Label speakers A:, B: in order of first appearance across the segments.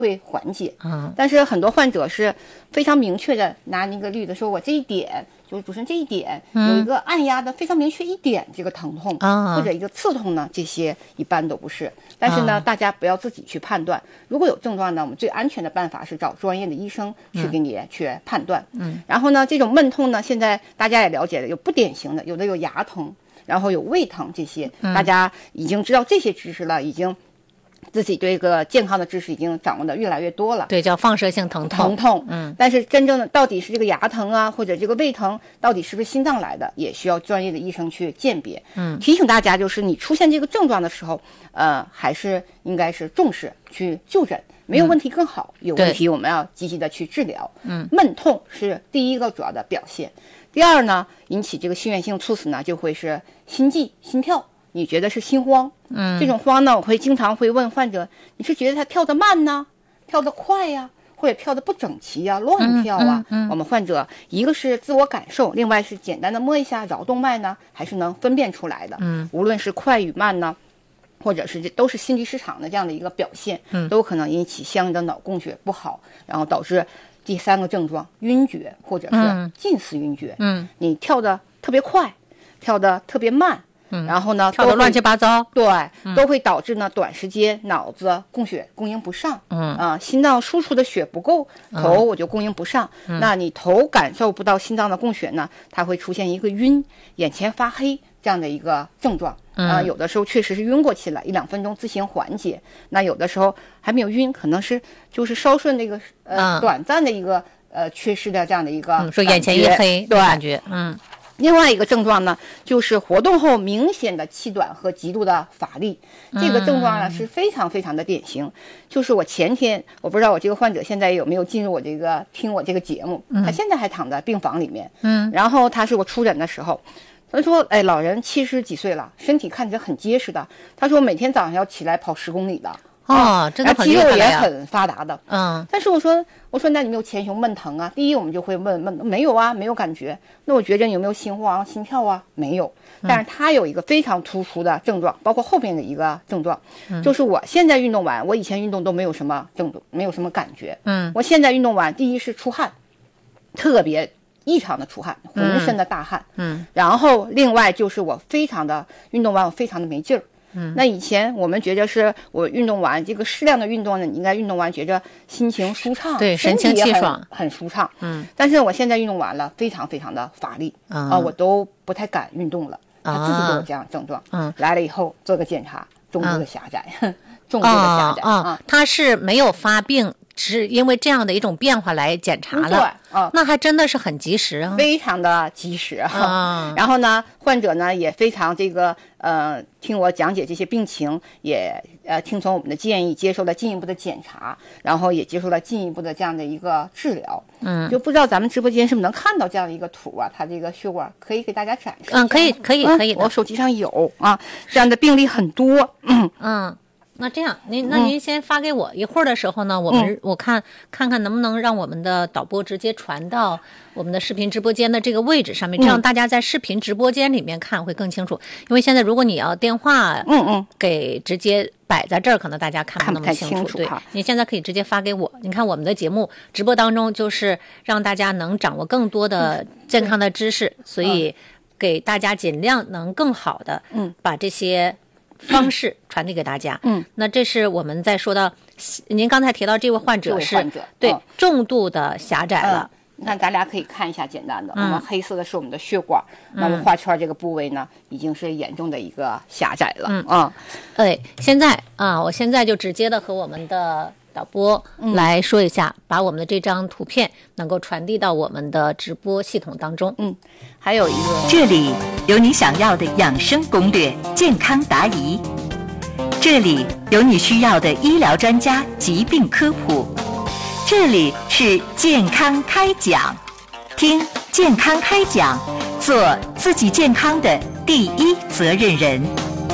A: 会缓解。但是很多患者是非常明确的拿那个例子说，我这一点就是主持人这一点有一个按压的非常明确一点这个疼痛或者一个刺痛呢，这些一般都不是。但是呢，大家不要自己去判断。如果有症状呢，我们最安全的办法是找专业的医生去给你去判断。然后呢，这种闷痛呢，现在大家也了解了，有不典型的，有的有牙疼，然后有胃疼，这些大家已经知道这些知识了，已经自己对这个健康的知识已经掌握的越来越多了。
B: 对，叫放射性疼
A: 痛。但是真正的到底是这个牙疼啊，或者这个胃疼，到底是不是心脏来的，也需要专业的医生去鉴别。提醒大家，就是你出现这个症状的时候，还是应该是重视去就诊，没有问题更好，有问题我们要积极的去治疗。闷痛是第一个主要的表现。第二呢，引起这个心源性猝死呢，就会是心悸、心跳。你觉得是心慌，这种慌呢，我会经常会问患者，你是觉得他跳得慢呢，跳得快呀，或者跳得不整齐呀，乱跳啊？我们患者一个是自我感受，另外是简单的摸一下桡动脉呢，还是能分辨出来的。无论是快与慢呢，或者是都是心律失常的这样的一个表现，都可能引起相应的脑供血不好，然后导致第三个症状晕厥或者是近似晕厥。你跳得特别快，跳得特别慢。然后呢，
B: 跳得乱七八糟，
A: 对，都会导致呢短时间脑子供血供应不上，心脏输出的血不够，头我就供应不上，那你头感受不到心脏的供血呢，它会出现一个晕、眼前发黑这样的一个症状。有的时候确实是晕过去了，1-2分钟自行缓解，那有的时候还没有晕，可能是就是稍顺那个短暂的一个缺失的这样的一个
B: 说眼前一黑
A: 对
B: 感觉。
A: 另外一个症状呢，就是活动后明显的气短和极度的乏力。这个症状呢是非常非常的典型。就是我前天，我不知道我这个患者现在有没有进入我这个听我这个节目，他现在还躺在病房里面。然后他是我出诊的时候，他说：“哎，老人70几岁了，身体看起来很结实的。”他说每天早上要起来跑10公里的。
B: 真的很
A: 肌肉
B: 厉害呀，
A: 也很发达的。但是我说那你没有前胸闷疼啊？第一我们就会问没有啊，没有感觉。那我觉着有没有心慌、心跳啊？没有。但是他有一个非常突出的症状，包括后边的一个症状，就是我现在运动完，我以前运动都没有什么症状，没有什么感觉。我现在运动完，第一是出汗，特别异常的出汗，浑身的大汗。然后另外就是我非常的运动完，我非常的没劲儿。那以前我们觉着是我运动完这个适量的运动呢，你应该运动完觉着心情舒畅，
B: 对，神清气爽，
A: 很舒畅。但是我现在运动完了，非常非常的乏力我都不太敢运动了。他自己都有这样症状。来了以后做个检查，重度的狭窄，重度的狭窄
B: 他是没有发病，是因为这样的一种变化来检查了。那还真的是很及时啊，
A: 非常的及时然后呢，患者呢也非常这个听我讲解这些病情，也听从我们的建议，接受了进一步的检查，然后也接受了进一步的这样的一个治疗。就不知道咱们直播间是不是能看到这样的一个图啊？它这个血管可以给大家展示一下。
B: 可以
A: 我手机上有这样的病例很多。
B: 那这样，您先发给我，一会儿的时候呢，我看看能不能让我们的导播直接传到我们的视频直播间的这个位置上面，这样大家在视频直播间里面看会更清楚。因为现在如果你要电话，给直接摆在这儿，可能大家看不那么清楚。对，你现在可以直接发给我。你看我们的节目直播当中，就是让大家能掌握更多的健康的知识，所以给大家尽量能更好的把这些方式传递给大家。那这是我们在说到，您刚才提到这位患者是对重度的狭窄了。
A: 你看咱俩可以看一下简单的，我们黑色的是我们的血管，那么画圈这个部位呢，已经是严重的一个狭窄了。
B: 现在我现在就直接的和我们的导播来说一下，把我们的这张图片能够传递到我们的直播系统当中。
A: 还有一个，
C: 这里有你想要的养生攻略，健康答疑；这里有你需要的医疗专家疾病科普；这里是健康开讲，听健康开讲，做自己健康的第一责任人。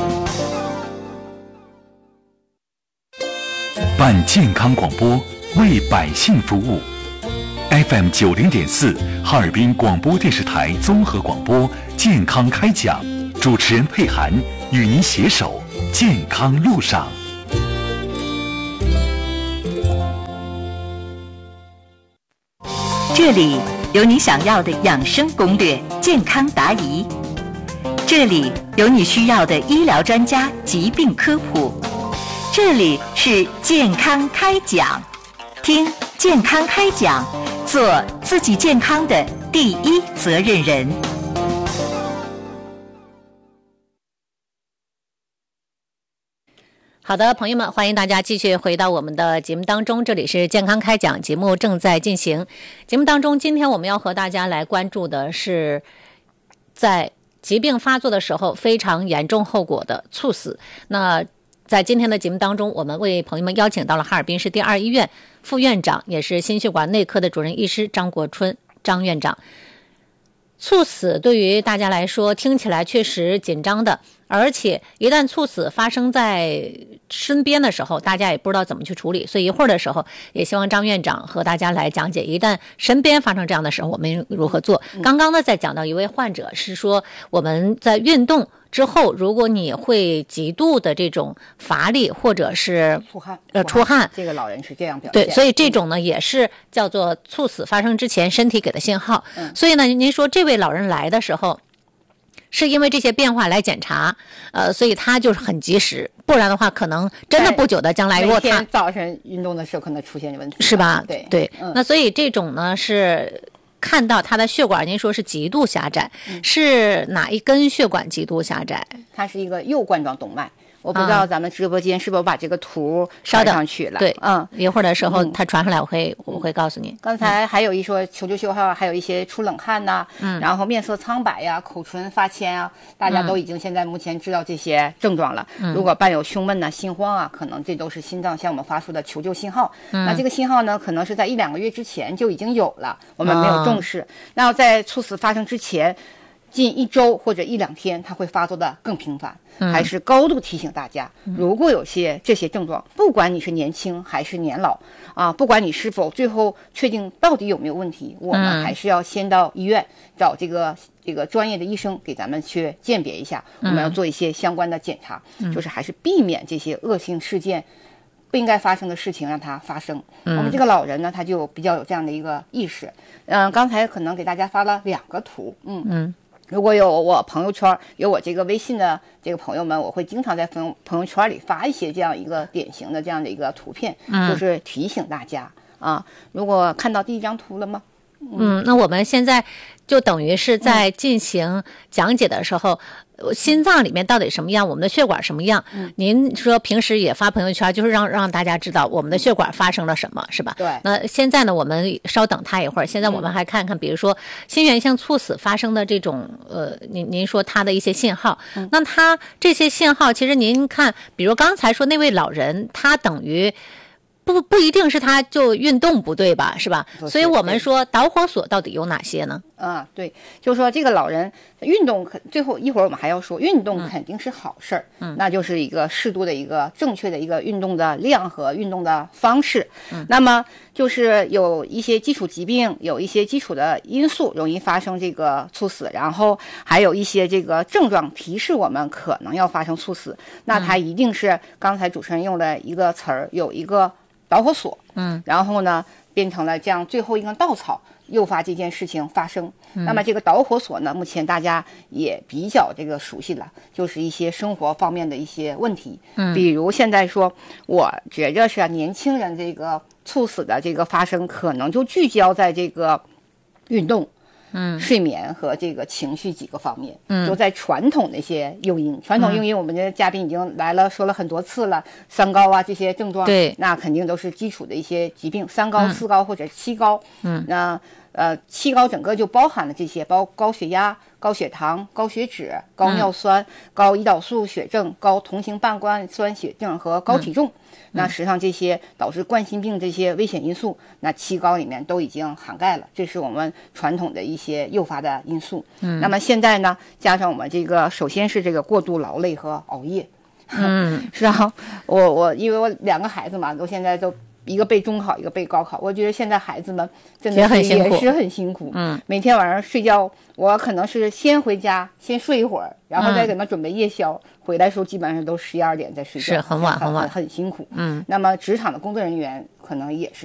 D: 办健康广播，为百姓服务。FM 90.4，哈尔滨广播电视台综合广播健康开讲，主持人佩涵与您携手健康路上。
C: 这里有你想要的养生攻略、健康答疑，这里有你需要的医疗专家疾病科普，这里是健康开讲。听健康开讲，做自己健康的第一责任人。
B: 好的，朋友们，欢迎大家继续回到我们的节目当中，这里是健康开讲，节目正在进行。节目当中，今天我们要和大家来关注的是在疾病发作的时候非常严重后果的猝死。那在今天的节目当中，我们为朋友们邀请到了哈尔滨市第2医院副院长，也是心血管内科的主任医师张国春张院长。猝死对于大家来说听起来确实紧张的，而且一旦猝死发生在身边的时候，大家也不知道怎么去处理，所以一会儿的时候也希望张院长和大家来讲解，一旦身边发生这样的时候我们如何做。刚刚呢在讲到一位患者是说，我们在运动之后，如果你会极度的这种乏力或者是出汗，
A: 这个老人是这样表现。
B: 对，所以这种呢也是叫做猝死发生之前身体给的信号。所以呢，您说这位老人来的时候，是因为这些变化来检查，所以他就是很及时，不然的话可能真的不久的将来，如果他
A: 早晨运动的时候可能出现问题，
B: 是吧？
A: 对，
B: 那所以这种呢是看到他的血管，您说是极度狭窄，是哪一根血管极度狭窄？
A: 它是一个右冠状动脉。我不知道咱们直播间是否把这个图传上去了。
B: 对，一会儿的时候他传上来，我会告诉你。
A: 刚才还有一说求救信号，还有一些出冷汗呐，然后面色苍白呀，口唇发青啊，大家都已经现在目前知道这些症状了。如果伴有胸闷呐、心慌啊，可能这都是心脏向我们发出的求救信号。那这个信号呢，可能是在1-2个月之前就已经有了，我们没有重视。那在猝死发生之前，近1周或者1-2天，它会发作的更频繁。还是高度提醒大家，如果有这些症状，不管你是年轻还是年老啊，不管你是否最后确定到底有没有问题，我们还是要先到医院找这个专业的医生给咱们去鉴别一下，我们要做一些相关的检查，就是还是避免这些恶性事件。不应该发生的事情让它发生。我们这个老人呢，他就比较有这样的一个意识。刚才可能给大家发了2个图。如果有我朋友圈有我这个微信的这个朋友们，我会经常在朋友圈里发一些这样一个典型的这样的一个图片，就是提醒大家啊。如果看到第1张图了吗？
B: 那我们现在就等于是在进行讲解的时候，心脏里面到底什么样，我们的血管什么样，您说平时也发朋友圈，就是让大家知道我们的血管发生了什么，是吧？
A: 对。
B: 那现在呢，我们稍等他一会儿，现在我们还看看，比如说心源性猝死发生的这种您说他的一些信号，那他这些信号其实您看，比如刚才说那位老人，他等于不一定是他就运动不对吧，是吧？所以我们说导火索到底有哪些呢？
A: 对，就是说这个老人运动最后一会儿我们还要说，运动肯定是好事儿，那就是一个适度的一个正确的一个运动的量和运动的方式。那么就是有一些基础疾病，有一些基础的因素容易发生这个猝死，然后还有一些这个症状提示我们可能要发生猝死，那它一定是刚才主持人用的一个词儿，有一个导火索，然后呢变成了这样最后一根稻草，诱发这件事情发生。那么这个导火索呢，目前大家也比较这个熟悉了，就是一些生活方面的一些问题。比如现在说，我觉着是年轻人这个猝死的这个发生，可能就聚焦在这个运动。睡眠和这个情绪几个方面，都在传统的一些诱因。传统诱因，我们的嘉宾已经来了，说了很多次了，3高啊这些症状，
B: 对，
A: 那肯定都是基础的一些疾病，3高、4高或者7高。那7高整个就包含了这些，包括高血压、高血糖、高血脂、高尿酸、高胰岛素血症、高同型半胱酸血症和高体重。那实际上这些导致冠心病这些危险因素，那7高里面都已经涵盖了，这是我们传统的一些诱发的因素。那么现在呢，加上我们这个首先是这个过度劳累和熬夜。是啊，我因为我2个孩子嘛，都现在都一个备中考，一个备高考。我觉得现在孩子们真的是也是很辛苦。每天晚上睡觉，我可能是先回家先睡一会儿，然后再给他们准备夜宵。回来的时候基本上都11、12点在睡觉，
B: 是很晚很晚，
A: 很辛苦。那么职场的工作人员可能也是